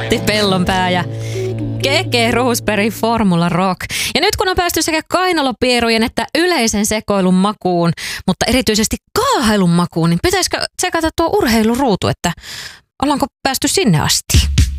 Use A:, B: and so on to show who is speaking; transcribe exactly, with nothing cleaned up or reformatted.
A: Matti Pellonpää ja Keke Roosberg Formula Rock. Ja nyt kun on päästy sekä kainalopierujen että yleisen sekoilun makuun, mutta erityisesti kaahailun makuun, niin pitäisikö tsekata tuo urheiluruutu, että ollaanko päästy sinne asti?